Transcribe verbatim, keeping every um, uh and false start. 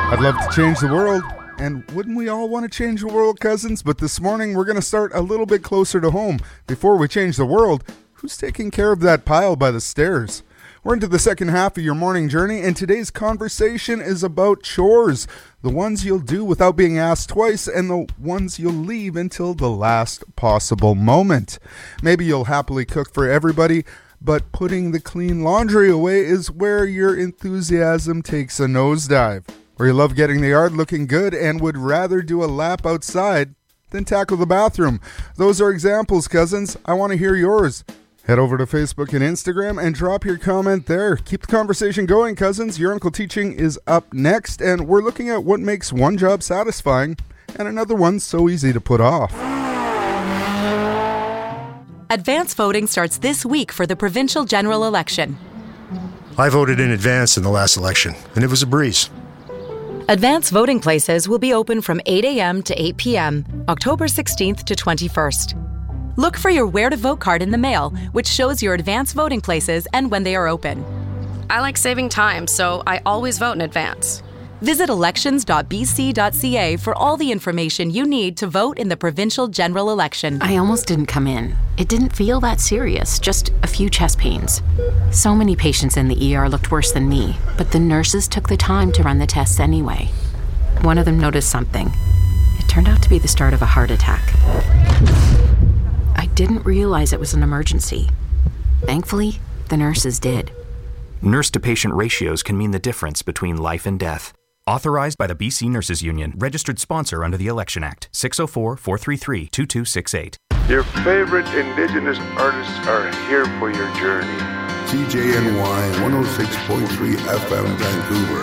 I'd love to change the world, and wouldn't we all want to change the world, cousins? But this morning, we're going to start a little bit closer to home. Before we change the world, who's taking care of that pile by the stairs? We're into the second half of your morning journey, and today's conversation is about chores. The ones you'll do without being asked twice, and the ones you'll leave until the last possible moment. Maybe you'll happily cook for everybody, but putting the clean laundry away is where your enthusiasm takes a nosedive. Or you love getting the yard looking good and would rather do a lap outside than tackle the bathroom. Those are examples, cousins. I want to hear yours. Head over to Facebook and Instagram and drop your comment there. Keep the conversation going, cousins. Your Uncle Teaching is up next, and we're looking at what makes one job satisfying and another one so easy to put off. Advance voting starts this week for the provincial general election. I voted in advance in the last election, and it was a breeze. Advance voting places will be open from eight a.m. to eight p.m., October sixteenth to twenty-first. Look for your Where to Vote card in the mail, which shows your advance voting places and when they are open. I like saving time, so I always vote in advance. Visit elections dot b c dot c a for all the information you need to vote in the provincial general election. I almost didn't come in. It didn't feel that serious, just a few chest pains. So many patients in the E R looked worse than me, but the nurses took the time to run the tests anyway. One of them noticed something. It turned out to be the start of a heart attack. I didn't realize it was an emergency. Thankfully, the nurses did. Nurse-to-patient ratios can mean the difference between life and death. Authorized by the B C Nurses Union, registered sponsor under the Election Act, six oh four, four three three, two two six eight. Your favorite Indigenous artists are here for your journey. C J N Y one oh six point three F M Vancouver.